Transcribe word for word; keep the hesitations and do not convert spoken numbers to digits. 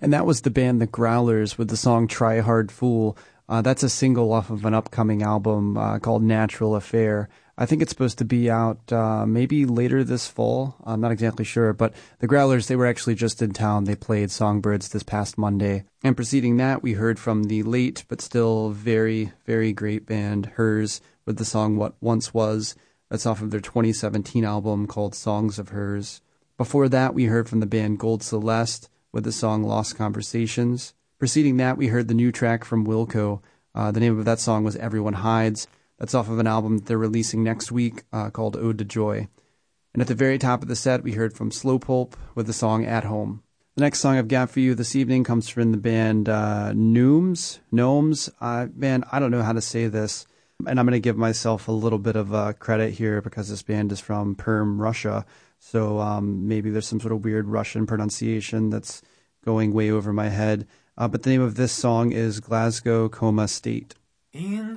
And that was the band The Growlers with the song Try Hard Fool. Uh, that's a single off of an upcoming album uh, called Natural Affair. I think it's supposed to be out uh, maybe later this fall. I'm not exactly sure, but The Growlers, they were actually just in town. They played Songbirds this past Monday. And preceding that, we heard from the late but still very, very great band Hers with the song What Once Was. That's off of their twenty seventeen album called Songs of Hers. Before that, we heard from the band Gold Celeste with the song Lost Conversations. Preceding that, we heard the new track from Wilco. Uh, the name of that song was Everyone Hides. That's off of an album that they're releasing next week uh, called Ode to Joy. And at the very top of the set, we heard from Slow Pulp with the song At Home. The next song I've got for you this evening comes from the band uh, Nooms. Gnomes. Uh, man, I don't know how to say this. And I'm going to give myself a little bit of uh, credit here because this band is from Perm, Russia. So um, maybe there's some sort of weird Russian pronunciation that's going way over my head. Uh, but the name of this song is Glasgow Coma State. In